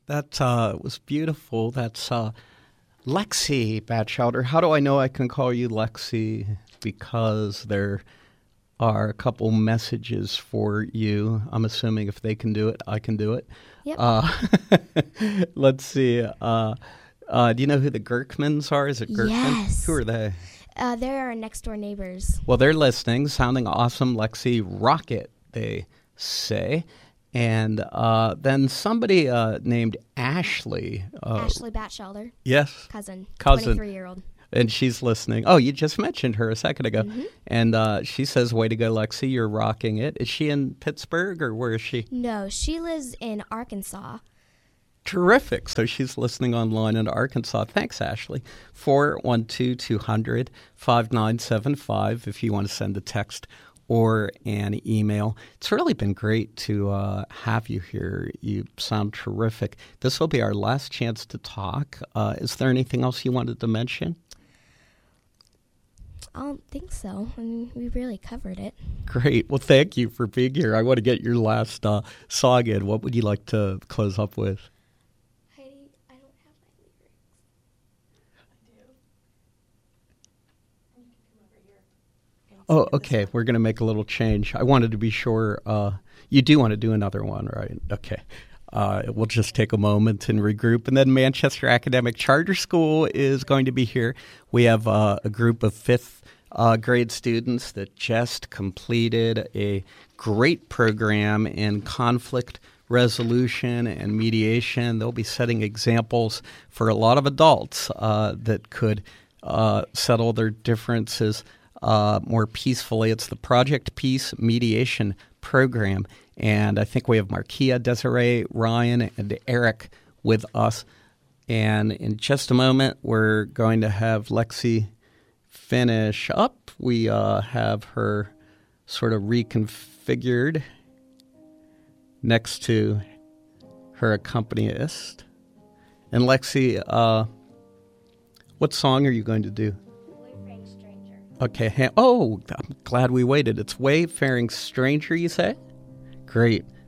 That was beautiful. That's Lexi Batchelder. How do I know I can call you Lexi? Because there are a couple messages for you. I'm assuming if they can do it, I can do it. Yep. Let's see. Do you know who the Gerkmans are? Is it Gerkman? Yes. Who are they? They're our next door neighbors. Well, they're listening. Sounding awesome. Lexi, rock it, they say. And then somebody named Ashley. Ashley Batchelder. Yes. Cousin. Cousin. 23-year-old. And she's listening. Oh, you just mentioned her a second ago. Mm-hmm. And she says, way to go, Lexi. You're rocking it. Is she in Pittsburgh or where is she? No, she lives in Arkansas. Terrific. So she's listening online in Arkansas. Thanks, Ashley. 412-200-5975 if you want to send a text or an email. It's really been great to have you here. You sound terrific. This will be our last chance to talk. Is there anything else you wanted to mention? I don't think so. I mean, we really covered it. Great. Well, thank you for being here. I want to get your last song in. What would you like to close up with? Heidi, I don't have my lyrics. I do. You can come over here. Oh, okay. We're going to make a little change. I wanted to be sure. You do want to do another one, right? Okay. We'll just take a moment and regroup. And then Manchester Academic Charter School is going to be here. We have a group of fifth grade students that just completed a great program in conflict resolution and mediation. They'll be setting examples for a lot of adults that could settle their differences more peacefully. It's the Project Peace Mediation Program. And I think we have Markia, Desiree, Ryan, and Eric with us. And in just a moment, we're going to have Lexi finish up. We have her sort of reconfigured next to her accompanist. And Lexi, what song are you going to do? Wayfaring Stranger. Okay. I'm glad we waited. It's Wayfaring Stranger, you say? Great.